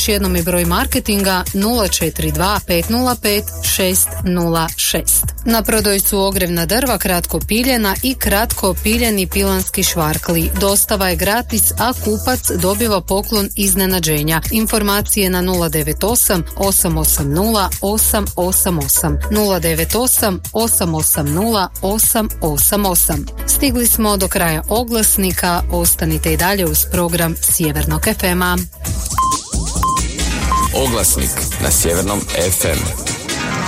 još jednom i broj marketinga 042 505 606. Na prodaju su ogrevna drva, kratko piljena i kratko piljeni pilanski švarkli. Dostava je gratis, a kupac dobiva poklon iznenađenja. Informacije na 098 880 888 098 880 888. Stigli smo do kraja oglasnika, ostanite i dalje uz program Sjevernog FM-a. Oglasnik na Sjevernom FM.